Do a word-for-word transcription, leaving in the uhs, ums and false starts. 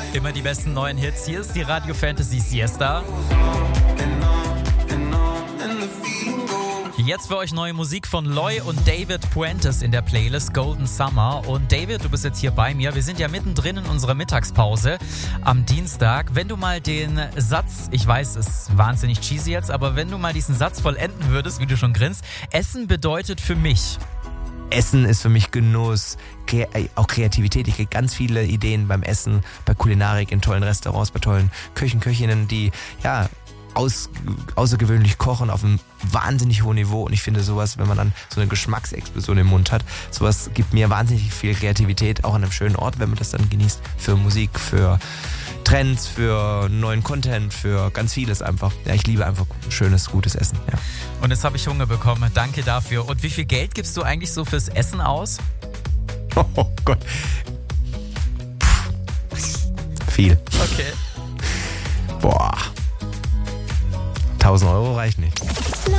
Immer die besten neuen Hits. Hier ist die Radio Fantasy Siesta. Jetzt für euch neue Musik von Loy und David Puentes in der Playlist Golden Summer. Und David, du bist jetzt hier bei mir. Wir sind ja mittendrin in unserer Mittagspause am Dienstag. Wenn du mal den Satz, ich weiß, es ist wahnsinnig cheesy jetzt, aber wenn du mal diesen Satz vollenden würdest, wie du schon grinst, Essen bedeutet für mich. Essen ist für mich Genuss, Kre- auch Kreativität. Ich kriege ganz viele Ideen beim Essen, bei Kulinarik, in tollen Restaurants, bei tollen Köchen, Köchinnen, die ja aus, außergewöhnlich kochen auf einem wahnsinnig hohen Niveau. Und ich finde sowas, wenn man dann so eine Geschmacksexplosion im Mund hat, sowas gibt mir wahnsinnig viel Kreativität, auch an einem schönen Ort, wenn man das dann genießt, für Musik, für Trends, für neuen Content, für ganz vieles einfach. Ja, ich liebe einfach schönes, gutes Essen. Ja. Und jetzt habe ich Hunger bekommen. Danke dafür. Und wie viel Geld gibst du eigentlich so fürs Essen aus? Oh Gott. Puh. Viel. Okay. Boah. tausend Euro reicht nicht.